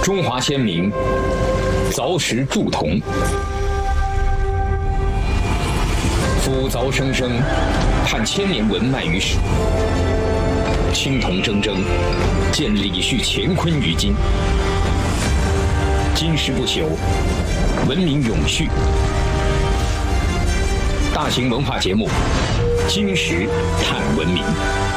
中华先民凿石铸铜，斧凿生生，探千年文脉于史。青铜铮铮，见李旭乾坤于今。今世不朽，文明永续。大型文化节目《今时探文明》。